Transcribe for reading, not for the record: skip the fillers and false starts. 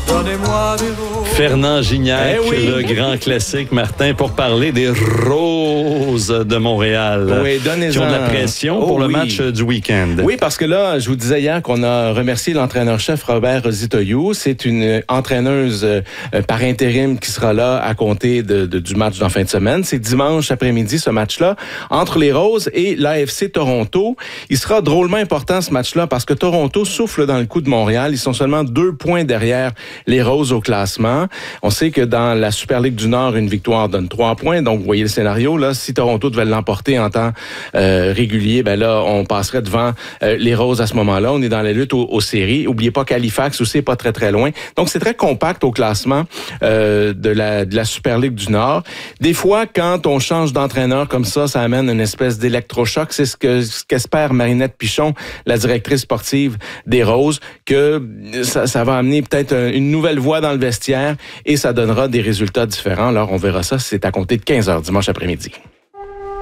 Donnez-moi des roses. Fernand Gignac, le grand classique, Martin, pour parler des Roses de Montréal. Oui, donnez-en. Qui ont de la pression pour le match du week-end. Oui, parce que là, je vous disais hier qu'on a remercié l'entraîneur-chef Robert Rositoyou. C'est une entraîneuse par intérim qui sera là à compter du match d'en fin de semaine. C'est dimanche après-midi, ce match-là, entre les Roses et l'AFC Toronto. Il sera drôlement important, ce match-là, parce que Toronto souffle dans le coup de Montréal. Ils sont seulement 2 points derrière les Roses au classement. On sait que dans la Super Ligue du Nord, une victoire donne 3 points. Donc, vous voyez le scénario. Là, si Toronto devait l'emporter en temps régulier, ben là, on passerait devant les Roses à ce moment-là. On est dans la lutte aux séries. Oubliez pas qu'Halifax aussi est pas très, très loin. Donc, c'est très compact au classement de la Super Ligue du Nord. Des fois, quand on change d'entraîneur comme ça amène une espèce d'électrochoc. C'est ce qu'espère Marinette Pichon, la directrice sportive des Roses, que ça va amener peut-être une nouvelle voie dans le vestiaire et ça donnera des résultats différents. Alors, on verra ça, c'est à compter de 15h dimanche après-midi.